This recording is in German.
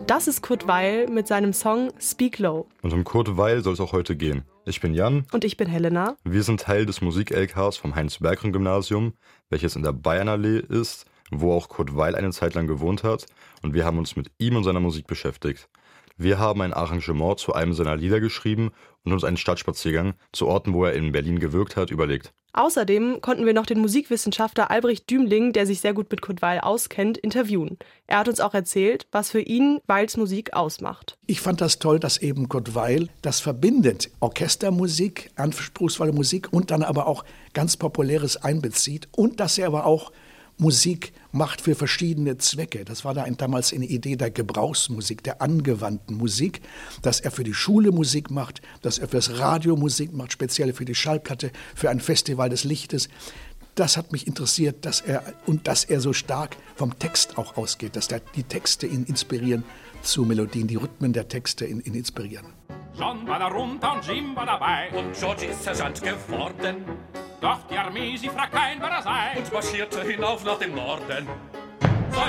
Das ist Kurt Weill mit seinem Song Speak Low. Und um Kurt Weill soll es auch heute gehen. Ich bin Jan. Und ich bin Helena. Wir sind Teil des Musik-LKs vom Heinz-Bergren-Gymnasium, welches in der Bayernallee ist, wo auch Kurt Weill eine Zeit lang gewohnt hat. Und wir haben uns mit ihm und seiner Musik beschäftigt. Wir haben ein Arrangement zu einem seiner Lieder geschrieben und uns einen Stadtspaziergang zu Orten, wo er in Berlin gewirkt hat, überlegt. Außerdem konnten wir noch den Musikwissenschaftler Albrecht Dümling, der sich sehr gut mit Kurt Weill auskennt, interviewen. Er hat uns auch erzählt, was für ihn Weills Musik ausmacht. Ich fand das toll, dass eben Kurt Weill das verbindet. Orchestermusik, anspruchsvolle Musik und dann aber auch ganz Populäres einbezieht. Und dass er aber auch Musik macht für verschiedene Zwecke. Das war da damals eine Idee der Gebrauchsmusik, der angewandten Musik, dass er für die Schule Musik macht, dass er fürs Radio Musik macht, speziell für die Schallplatte, für ein Festival des Lichtes. Das hat mich interessiert, dass er so stark vom Text auch ausgeht, dass die Texte ihn inspirieren zu Melodien, die Rhythmen der Texte ihn inspirieren. John war da runter und Jim war dabei und George ist Sergeant geworden. Doch die Armee, sie fragt kein, wer er sei, und marschierte hinauf nach dem Norden.